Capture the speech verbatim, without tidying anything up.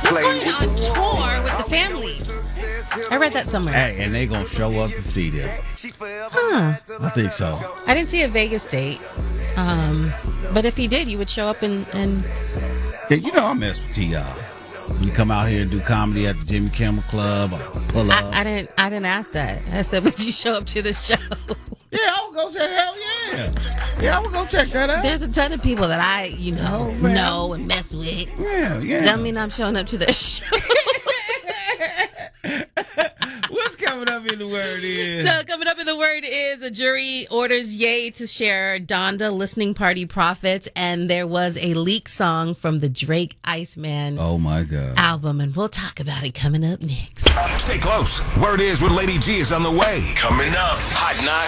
going on tour with the family. I read that somewhere. Hey, and they gonna show up to see them. Huh. I think so. I didn't see a Vegas date. Um, but if he did, you would show up and... and... Yeah, you know I mess with T I. You come out here and do comedy at the Jimmy Kimmel Club, or pull up. I, I didn't I didn't ask that. I said, would you show up to the show? Yeah, I would go say, hell yeah. Yeah, I would go check that out. There's a ton of people that I, you know, Oh, know and mess with. Yeah, yeah. Doesn't mean I'm showing up to their show. What's coming up in the word is? So coming up in the word is a jury orders Ye to share Donda listening party profits, and there was a leaked song from the Drake Iceman Oh my God. album, and we'll talk about it coming up next. Stay close. Word is with Lady G is on the way. Coming up, Hot